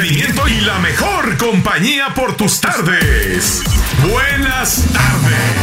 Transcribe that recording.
Y la mejor compañía por tus tardes. Buenas tardes.